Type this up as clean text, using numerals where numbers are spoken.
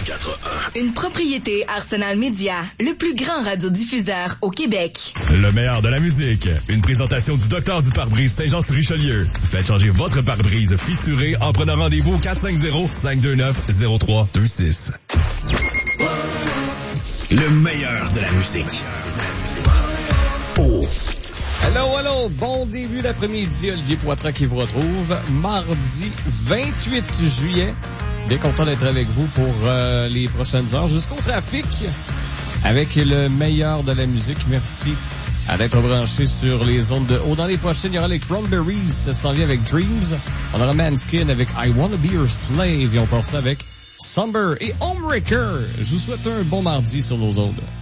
104.1. Une propriété Arsenal Média, le plus grand radiodiffuseur au Québec. Le meilleur de la musique. Une présentation du docteur du pare-brise Saint-Jean-sur-Richelieu. Faites changer votre pare-brise fissuré en prenant rendez-vous au 450-529-0326. Le meilleur de la musique. Oh. Allô, bon début d'après-midi, Olivier Poitras qui vous retrouve mardi 28 juillet. Bien content d'être avec vous pour les prochaines heures jusqu'au trafic avec le meilleur de la musique. Merci d'être branché sur les ondes de haut. Dans les prochaines, il y aura les Cranberries, ça s'en vient avec Dreams. On aura Manskin avec I Wanna Be Your Slave et on part ça avec Somber et Homewrecker. Je vous souhaite un bon mardi sur nos ondes.